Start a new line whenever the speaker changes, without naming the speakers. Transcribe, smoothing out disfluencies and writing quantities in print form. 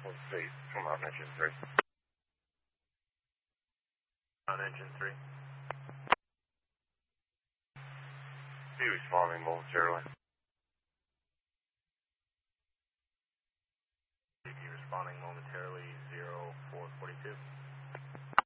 Please, come on, engine 3. On engine 3. Be responding momentarily. Be responding momentarily, 0442.